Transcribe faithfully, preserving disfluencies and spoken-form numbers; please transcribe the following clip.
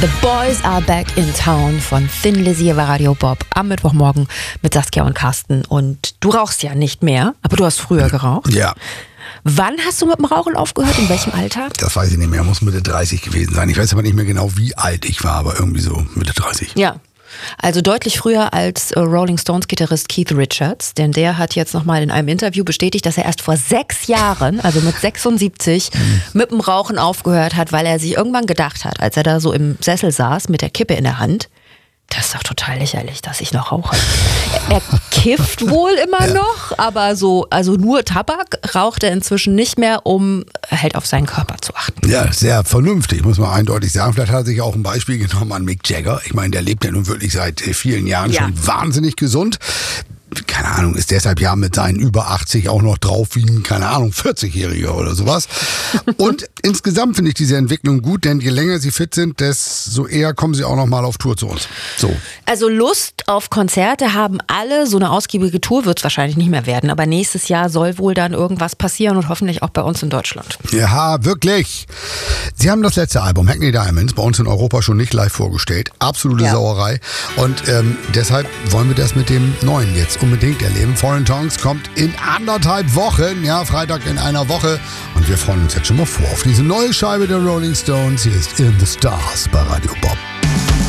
The Boys Are Back in Town von Thin Lizzy bei Radio Bob am Mittwochmorgen mit Saskia und Carsten. Und du rauchst ja nicht mehr, aber du hast früher geraucht. Ja. Wann hast du mit dem Rauchen aufgehört? In welchem Alter? Das weiß ich nicht mehr, muss Mitte dreißig gewesen sein. Ich weiß aber nicht mehr genau, wie alt ich war, aber irgendwie so Mitte dreißig. Ja. Also deutlich früher als äh, Rolling Stones Gitarrist Keith Richards, denn der hat jetzt nochmal in einem Interview bestätigt, dass er erst vor sechs Jahren, also mit sechsundsiebzig, mhm. mit dem Rauchen aufgehört hat, weil er sich irgendwann gedacht hat, als er da so im Sessel saß mit der Kippe in der Hand, das ist doch total lächerlich, dass ich noch rauche. Er kifft wohl immer ja. noch, aber so, also nur Tabak raucht er inzwischen nicht mehr, um halt auf seinen Körper zu achten. Ja, sehr vernünftig, muss man eindeutig sagen. Vielleicht hat er sich auch ein Beispiel genommen an Mick Jagger. Ich meine, der lebt ja nun wirklich seit vielen Jahren ja. schon wahnsinnig gesund. Keine Ahnung, ist deshalb ja mit seinen über achtzig auch noch drauf wie ein, keine Ahnung, vierzigjähriger oder sowas. Und insgesamt finde ich diese Entwicklung gut, denn je länger sie fit sind, desto eher kommen sie auch noch mal auf Tour zu uns. So. Also Lust auf Konzerte haben alle, so eine ausgiebige Tour wird es wahrscheinlich nicht mehr werden, aber nächstes Jahr soll wohl dann irgendwas passieren und hoffentlich auch bei uns in Deutschland. Ja, wirklich. Sie haben das letzte Album, Hackney Diamonds, bei uns in Europa schon nicht live vorgestellt. Absolute ja. Sauerei. Und ähm, deshalb wollen wir das mit dem Neuen jetzt unbedingt erleben. Foreign Tongues kommt in anderthalb Wochen, ja, Freitag in einer Woche. Und wir freuen uns jetzt schon mal vor auf diese neue Scheibe der Rolling Stones. Hier ist In the Stars bei Radio Bob.